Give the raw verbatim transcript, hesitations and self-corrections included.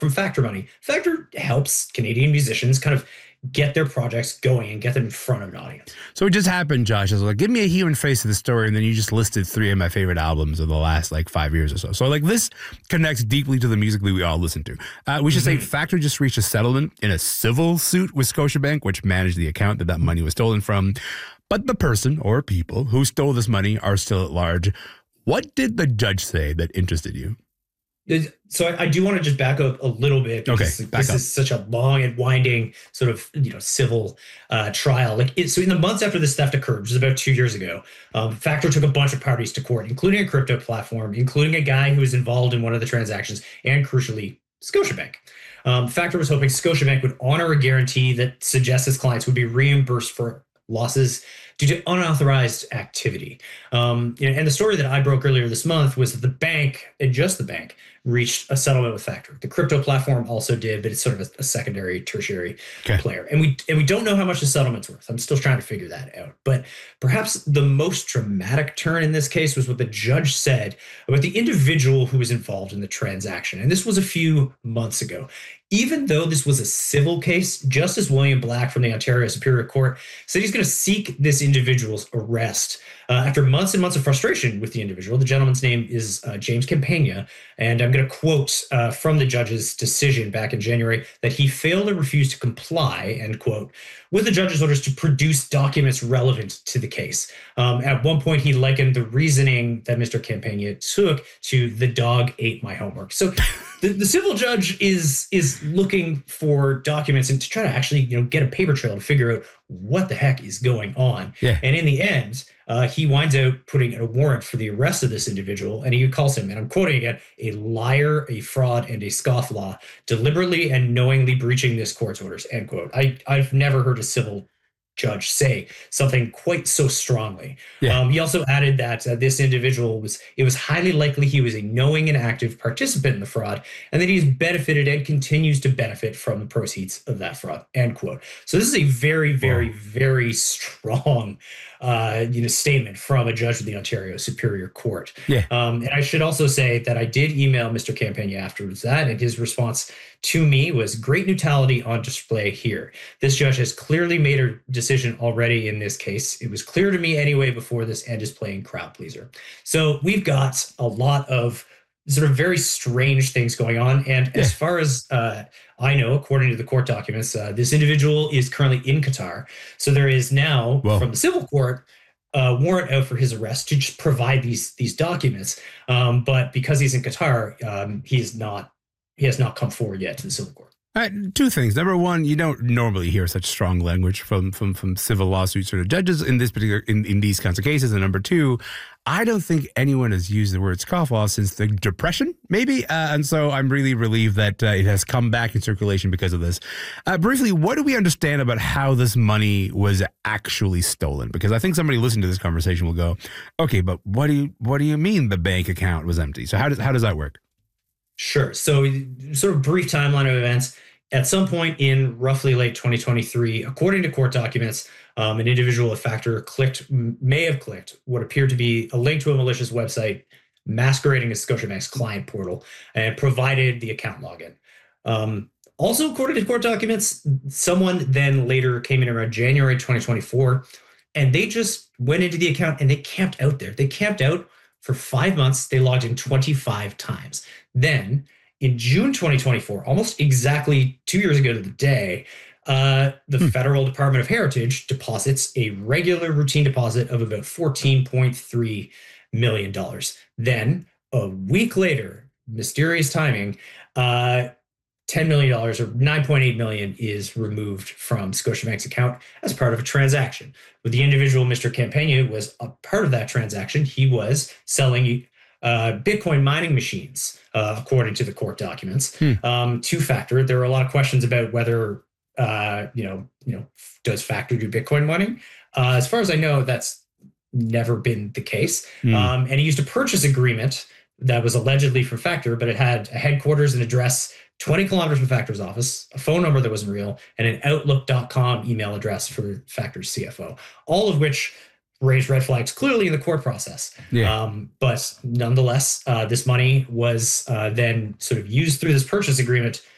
from Factor money. Factor helps Canadian musicians kind of get their projects going and get them in front of an audience. So it just happened, Josh. I was like, give me a human face of the story, and then you just listed three of my favorite albums of the last like five years or so. So like this connects deeply to the music that we all listen to. Uh, we should mm-hmm. say Factor just reached a settlement in a civil suit with Scotiabank, which managed the account that that money was stolen from. But the person or people who stole this money are still at large. What did the judge say that interested you? So I, I do want to just back up a little bit because okay, back this up. is such a long and winding sort of, you know, civil uh, trial. Like it, so in the months after this theft occurred, which is about two years ago, um, Factor took a bunch of parties to court, including a crypto platform, including a guy who was involved in one of the transactions, and crucially, Scotiabank. Um, Factor was hoping Scotiabank would honor a guarantee that suggests its clients would be reimbursed for losses due to unauthorized activity. Um, you know, and the story that I broke earlier this month was that the bank, and just the bank, reached a settlement with Factor. The crypto platform also did, but it's sort of a, a secondary, tertiary okay. player. And we and we don't know how much the settlement's worth. I'm still trying to figure that out. But perhaps the most dramatic turn in this case was what the judge said about the individual who was involved in the transaction. And this was a few months ago. Even though this was a civil case, Justice William Black from the Ontario Superior Court said he's going to seek this individual's arrest. Uh, after months and months of frustration with the individual, the gentleman's name is uh, James Campagna, and I'm going to quote uh, from the judge's decision back in January that he failed or refused to comply, end quote, with the judge's orders to produce documents relevant to the case. Um, at one point, he likened the reasoning that Mister Campagna took to "the dog ate my homework." So the, the civil judge is is looking for documents and to try to actually, you know, get a paper trail to figure out what the heck is going on. Yeah. And in the end, uh, he winds out putting a warrant for the arrest of this individual, and he calls him, and I'm quoting again, a liar, a fraud, and a scofflaw, deliberately and knowingly breaching this court's orders, end quote. I, I've never heard a civil judge say something quite so strongly. Yeah. Um, he also added that uh, this individual was, it was highly likely he was a knowing and active participant in the fraud, and that he's benefited and continues to benefit from the proceeds of that fraud, end quote. So this is a very, very, wow. very strong uh, you know, statement from a judge of the Ontario Superior Court. Yeah. Um, and I should also say that I did email Mister Campagna afterwards that, and his response to me was great neutrality on display here. This judge has clearly made a decision already in this case. It was clear to me anyway before this, and is playing crowd pleaser. So we've got a lot of sort of very strange things going on. And yeah. as far as uh, I know, according to the court documents, uh, this individual is currently in Qatar. So there is now, Whoa. from the civil court, a warrant out for his arrest to just provide these these documents. Um, but because he's in Qatar, um, he is not he has not come forward yet to the civil court. All right, two things. Number one, you don't normally hear such strong language from from from civil lawsuit sort of judges in this particular in, in these kinds of cases. And number two, I don't think anyone has used the word scofflaw since the Depression, maybe. Uh, and so I'm really relieved that uh, it has come back in circulation because of this. Uh, briefly, what do we understand about how this money was actually stolen? Because I think somebody listening to this conversation will go, okay, but what do you what do you mean the bank account was empty? So how does how does that work? Sure. So sort of brief timeline of events. At some point in roughly late twenty twenty-three, according to court documents, um, an individual at Factor clicked, may have clicked what appeared to be a link to a malicious website masquerading as Scotiabank's client portal and provided the account login. Um, also, according to court documents, someone then later came in around January twenty twenty-four, and they just went into the account and they camped out there. They camped out for five months. They logged in twenty-five times. Then in June twenty twenty-four, almost exactly two years ago to the day, uh, the hmm. Federal Department of Heritage deposits a regular routine deposit of about fourteen point three million dollars. Then a week later, mysterious timing, uh, ten million dollars or nine point eight million dollars is removed from Scotiabank's account as part of a transaction. With the individual, Mister Campagna, was a part of that transaction. He was selling uh, Bitcoin mining machines, uh, according to the court documents, hmm. um, to Factor. There were a lot of questions about whether, uh, you know, you know, does Factor do Bitcoin mining? Uh, as far as I know, that's never been the case. Hmm. Um, and he used a purchase agreement that was allegedly from Factor, but it had a headquarters and address twenty kilometers from Factor's office, a phone number that wasn't real, and an outlook dot com email address for Factor's C F O, all of which raised red flags clearly in the court process. Yeah. Um, but nonetheless, uh, this money was uh, then sort of used through this purchase agreement